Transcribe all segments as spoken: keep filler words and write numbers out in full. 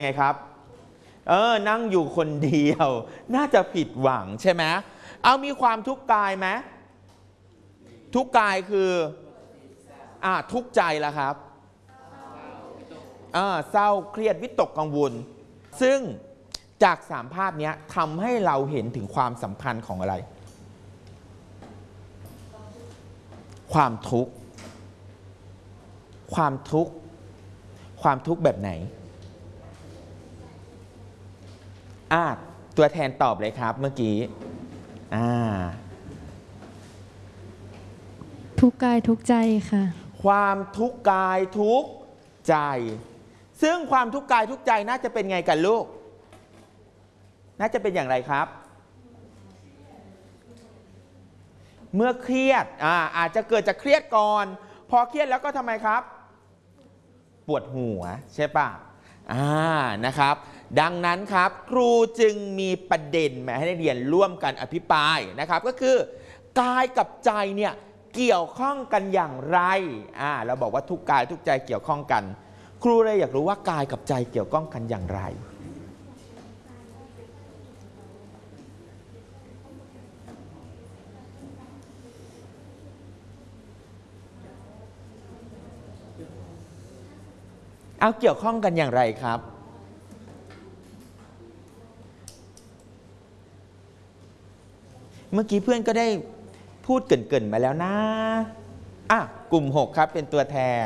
ไงครับเออนั่งอยู่คนเดียวน่าจะผิดหวังใช่ไหมเอามีความทุกข์กายไหมทุกข์กายคืออ่าทุกข์ใจละครับอ่าเศร้าเครียดวิตกกังวลซึ่งจากสามภาพนี้ทำให้เราเห็นถึงความสำคัญของอะไรความทุกข์ความทุกข์ความทุกข์แบบไหนอ่าตัวแทนตอบเลยครับเมื่อกี้อ่าทุกกายทุกใจค่ะความทุกข์กายทุกข์ใจซึ่งความทุกข์กายทุกข์ใจน่าจะเป็นไงกันลูกน่าจะเป็นอย่างไรครับเมื่อเครียดอ่าอาจจะเกิดจากเครียดก่อนพอเครียดแล้วก็ทำไมครับปวดหัวใช่ปะอ่านะครับดังนั้นครับครูจึงมีประเด็นมาให้นักเรียนร่วมกันอภิปรายนะครับก็คือกายกับใจเนี่ยเกี่ยวข้องกันอย่างไรอ่าเราบอกว่าทุกกายทุกใจเกี่ยวข้องกันครูเลยอยากรู้ว่ากายกับใจเกี่ยวข้องกันอย่างไรเอาเกี่ยวข้องกันอย่างไรครับเมื่อกี้เพื่อนก็ได้พูดเกริ่นๆมาแล้วนะอ่ะกลุ่มหกครับเป็นตัวแทน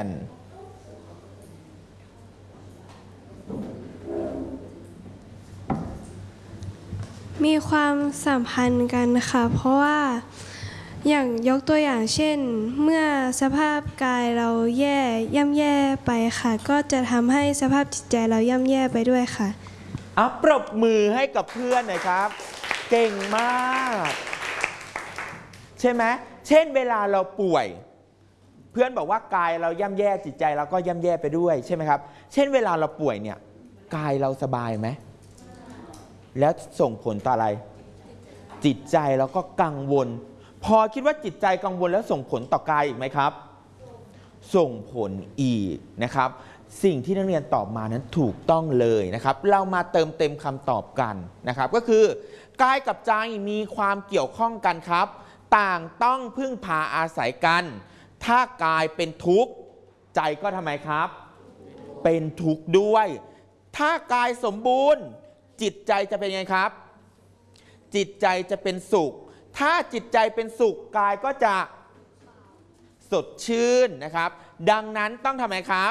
มีความสัมพันธ์กันค่ะเพราะว่าอย่างยกตัวอย่างเช่นเมื่อสภาพกายเราแย่ย่ำแย่ไปค่ะก็จะทำให้สภาพจิตใจเราย่ำแย่ไปด้วยค่ะอ่ะปรบมือให้กับเพื่อนหน่อยครับเก่งมากใช่ไหมเช่นเวลาเราป่วยเพื่อนบอกว่ากายเราย่ำแย่จิตใจเราก็ย่ำแย่ไปด้วยใช่ไหมครับเช่นเวลาเราป่วยเนี่ยกายเราสบายไหมแล้วส่งผลต่ออะไรจิตใจเราก็กังวลพอคิดว่าจิตใจกังวลแล้วส่งผลต่อกายอีกไหมครับส่งผลอีกนะครับสิ่งที่นักเรียนตอบมานั้นถูกต้องเลยนะครับเรามาเติมเต็มคำตอบกันนะครับก็คือกายกับใจมีความเกี่ยวข้องกันครับต่างต้องพึ่งพาอาศัยกันถ้ากายเป็นทุกข์ใจก็ทำไมครับเป็นทุกข์ด้วยถ้ากายสมบูรณ์จิตใจจะเป็นไงครับจิตใจจะเป็นสุขถ้าจิตใจเป็นสุขกายก็จะสดชื่นนะครับดังนั้นต้องทำไมครับ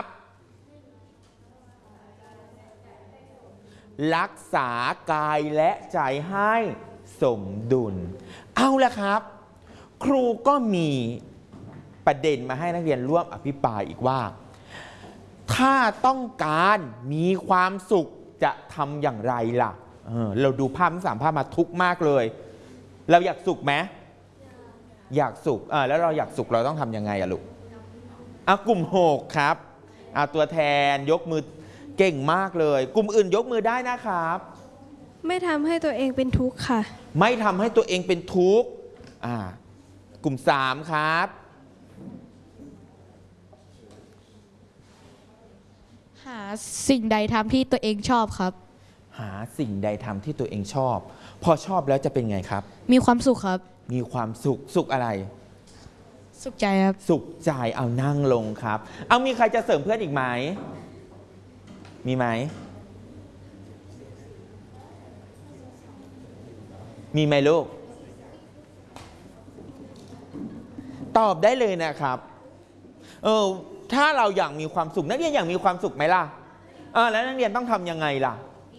รักษากายและใจให้สมดุลเอาละครับครูก็มีประเด็นมาให้นักเรียนร่วมอภิปรายอีกว่าถ้าต้องการมีความสุขจะทำอย่างไรล่ะ เออ เราดูภาพทั้งสามภาพมาทุกข์มากเลยเราอยากสุขไหมอยากสุขอ่าแล้วเราอยากสุขเราต้องทำยังไงอะลูกอ่ะกลุ่มหกครับอ่ะตัวแทนยกมือเก่งมากเลยกลุ่มอื่นยกมือได้นะครับไม่ทำให้ตัวเองเป็นทุกข์ค่ะไม่ทำให้ตัวเองเป็นทุกข์อ่ากลุ่มสามครับหาสิ่งใดทำที่ตัวเองชอบครับหาสิ่งใดทำที่ตัวเองชอบพอชอบแล้วจะเป็นไงครับมีความสุขครับมีความสุขสุขอะไรสุขใจครับสุขใจเอานั่งลงครับเอามีใครจะเสริมเพื่อนอีกไหมมีไหมมีไหมลูกตอบได้เลยนะครับเออถ้าเราอยากมีความสุขนักเรียนอยากมีความสุขไหมล่ะเออแล้วนักเรียนต้องทำยังไงล่ะ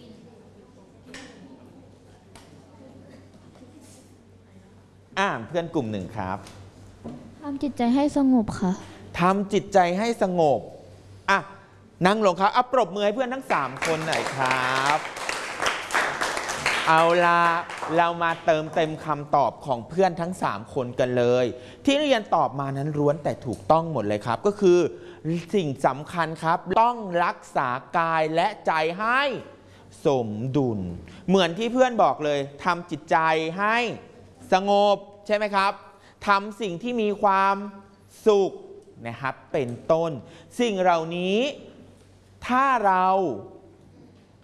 อ่าเพื่อนกลุ่มหนึ่งครับทำจิตใจให้สงบค่ะทำจิตใจให้สงบอ่ะนั่งลงครับเอาปรบมือให้เพื่อนทั้งสามคนหน่อยครับเอาล่ะเรามาเติมเต็มคำตอบของเพื่อนทั้งสามคนกันเลยที่นักเรียนตอบมานั้นล้วนแต่ถูกต้องหมดเลยครับก็คือสิ่งสำคัญครับต้องรักษากายและใจให้สมดุลเหมือนที่เพื่อนบอกเลยทำจิตใจให้สงบใช่ไหมครับทำสิ่งที่มีความสุขนะครับเป็นต้นสิ่งเหล่านี้ถ้าเรา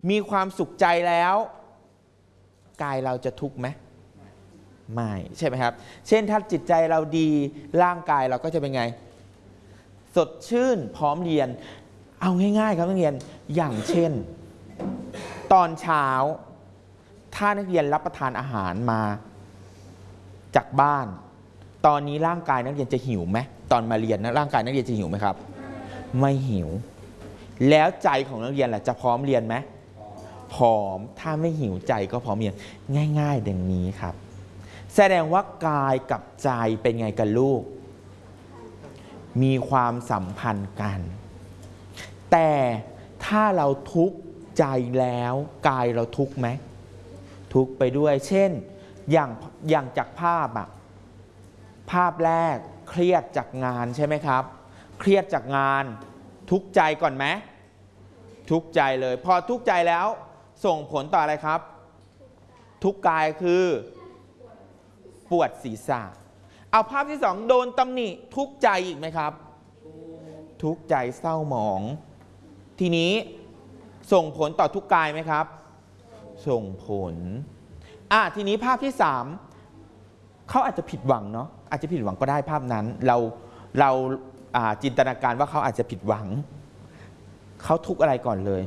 มีความสุขใจแล้วกายเราจะทุกข์ไหมไม่ใช่ไหมครับเช่นถ้าจิตใจเราดีร่างกายเราก็จะเป็นไงสดชื่นพร้อมเรียนเอาง่ายๆครับนักเรียนอย่างเช่นตอนเช้าถ้านักเรียนรับประทานอาหารมาจากบ้านตอนนี้ร่างกายนักเรียนจะหิวไหมตอนมาเรียนนะร่างกายนักเรียนจะหิวไหมครับไม่หิวแล้วใจของนักเรียนล่ะจะพร้อมเรียนไหมพร้อมถ้าไม่หิวใจก็พร้อมเรียนง่ายๆดังนี้ครับแสดงว่ากายกับใจเป็นไงกันลูกมีความสัมพันธ์กันแต่ถ้าเราทุกข์ใจแล้วกายเราทุกข์ไหมทุกข์ไปด้วยเช่นอย่างอย่างจากภาพอะภาพแรกเครียดจากงานใช่ไหมครับเครียดจากงานทุกข์ใจก่อนไหมทุกข์ใจเลยพอทุกข์ใจแล้วส่งผลต่ออะไรครับทุกข์กายคือปวดศีรษะเอาภาพที่สองโดนตำหนิทุกข์ใจอีกไหมครับทุกข์ใจเศร้าหมองทีนี้ส่งผลต่อทุกกายไหมครับส่งผลอ่ะทีนี้ภาพที่สามเขาอาจจะผิดหวังเนาะอาจจะผิดหวังก็ได้ภาพนั้นเราเราอ่าจินตนาการว่าเขาอาจจะผิดหวังเขาทุกข์อะไรก่อนเลย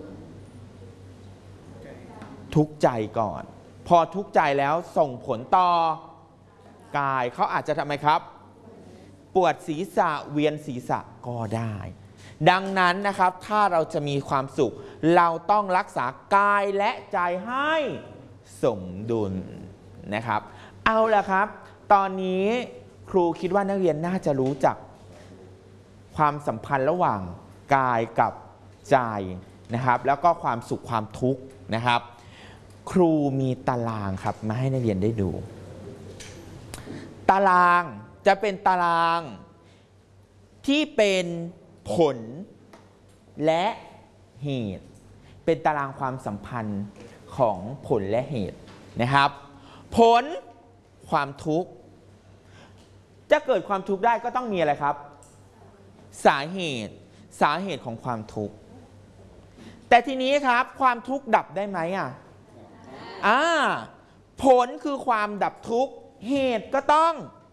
ทุกข์ใจก่อนพอทุกข์ใจแล้วส่งผลต่อกายเขาอาจจะทำไมครับปวดศีรษะเวียนศีรษะก็ได้ดังนั้นนะครับถ้าเราจะมีความสุขเราต้องรักษากายและใจให้สมดุลนะครับเอาละครับตอนนี้ครูคิดว่านักเรียนน่าจะรู้จักความสัมพันธ์ระหว่างกายกับใจนะครับแล้วก็ความสุขความทุกข์นะครับครูมีตารางครับมาให้นักเรียนได้ดูตารางจะเป็นตารางที่เป็นผลและเหตุเป็นตารางความสัมพันธ์ของผลและเหตุนะครับผลความทุกข์จะเกิดความทุกข์ได้ก็ต้องมีอะไรครับสาเหตุสาเหตุของความทุกข์แต่ทีนี้ครับความทุกข์ดับได้ไหมอ่ะอ่าผลคือความดับทุกข์เหตุก็ต้อง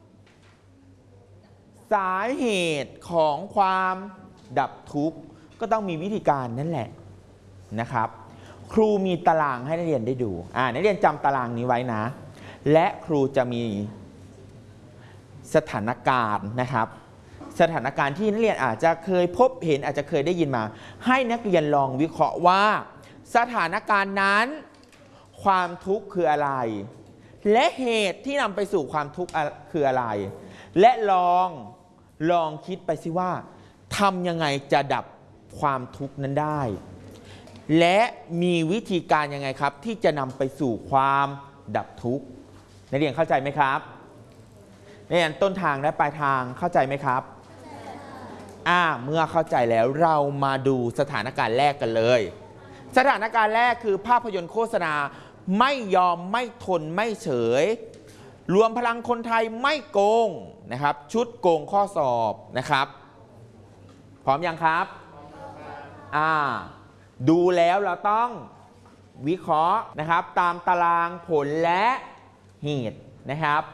สาเหตุของความดับทุกข์ก็ต้องมีวิธีการนั่นแหละนะครับครูมีตารางให้นักเรียนได้ดูอ่านักเรียนจำตารางนี้ไว้นะและครูจะมีสถานการณ์นะครับสถานการณ์ที่นักเรียนอาจจะเคยพบเห็นอาจจะเคยได้ยินมาให้นักเรียนลองวิเคราะห์ว่าสถานการณ์นั้นความทุกข์คืออะไรและเหตุที่นำไปสู่ความทุกข์คืออะไรและลองลองคิดไปสิว่าทำยังไงจะดับความทุกข์นั้นได้และมีวิธีการยังไงครับที่จะนำไปสู่ความดับทุกข์นักเรียนเข้าใจไหมครับนักเรียนต้นทางและปลายทางเข้าใจไหมครับอ่าเมื่อเข้าใจแล้วเรามาดูสถานการณ์แรกกันเลยสถานการณ์แรกคือภาพยนตร์โฆษณาไม่ยอมไม่ทนไม่เฉยรวมพลังคนไทยไม่โกงนะครับชุดโกงข้อสอบนะครับพร้อมยังครับอ่าดูแล้วเราต้องวิเคราะห์นะครับตามตารางผลและเหตุนะครับ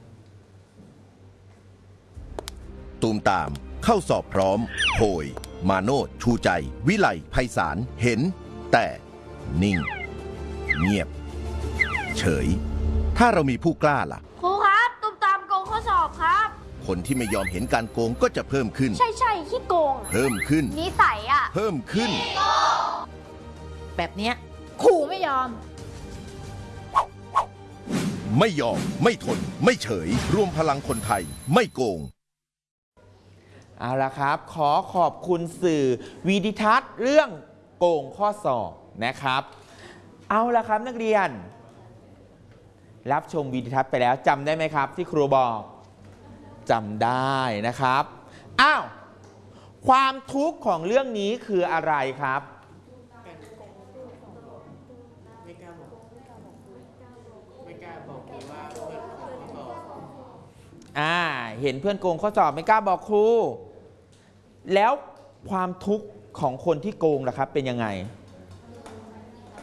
ตูมตามเข้าสอบพร้อมโพยมาโนดชูใจวิไลไพศาลเห็นแต่นิ่งเงียบเฉยถ้าเรามีผู้กล้าล่ะครูครับตุ้มตามโกงข้อสอบครับคนที่ไม่ยอมเห็นการโกงก็จะเพิ่มขึ้นใช่ใช่ที่โกงเพิ่มขึ้นนิสัยอ่ะเพิ่มขึ้นแบบเนี้ยครูไม่ยอมไม่ยอมไม่ทนไม่เฉยรวมพลังคนไทยไม่โกงเอาละครับขอขอบคุณสื่อวีดิทัศน์เรื่องโกงข้อสอบนะครับเอาละครับนักเรียนรับชมวีดิทัศน์ไปแล้วจำได้ไหมครับที่ครูบอกจำได้นะครับอ้าวความทุกข์ของเรื่องนี้คืออะไรครับไม่กล้าบอกไม่กล้าบอกเลยว่าเพื่อนโกงข้อสอบอ่าเห็นเพื่อนโกงข้อสอบไม่กล้าบอกครูแล้วความทุกข์ของคนที่โกงล่ะครับเป็นยังไง